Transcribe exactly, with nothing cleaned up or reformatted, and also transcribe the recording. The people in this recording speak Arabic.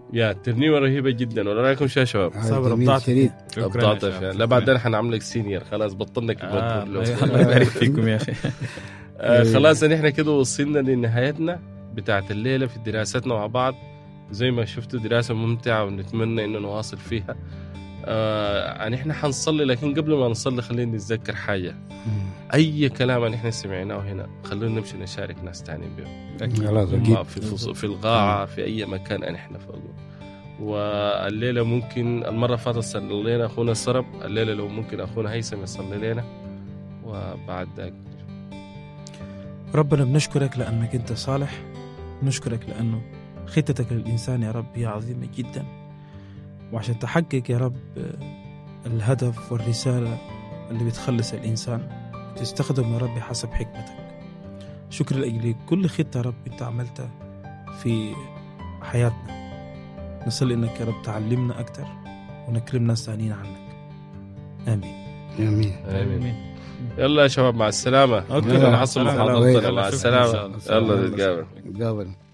يا ترنيمة رهيبة جدا، ولا رايكم شو يا شباب؟ صبر ابدعت ابدعت فيها. لا بعدين حنعملك سينيور خلاص، بطلنا كده. آه الله يبارك فيكم يا اخي. آه خلاص نحن كده وصلنا لنهايتنا بتاعت الليلة في دراستنا مع بعض. زي ما شفتوا دراسة ممتعة ونتمنى إنه نواصل فيها. آه نحن حنصلي، لكن قبل ما نصلي خلينا نتذكر حاجة. أي كلام نحن سمعناه هنا خلونا نمشي نشارك ناس تانيين به، في, في, في القاعة في أي مكان نحن فيه. والليلة ممكن المرة فاتت صلي لنا أخونا السرب، الليلة لو ممكن أخونا هيثم يصلي لنا وبعد ذلك. ربنا بنشكرك لأنك أنت صالح، نشكرك لأنه خطتك للإنسان يا رب هي عظيمة جدا، وعشان تحقق يا رب الهدف والرسالة اللي بتخلص الإنسان تستخدم يا رب حسب حكمتك. شكر لأجل كل خطة يا رب أنت عملتها في حياتنا. نصلي إنك يا رب تعلمنا أكتر ونكرم ناس ثانيين عنك. آمين آمين آمين. يلا يا شباب مع السلامة. أوكي. حصل محاضرة. مع السلامة. يلا نتقابل. نتقابل.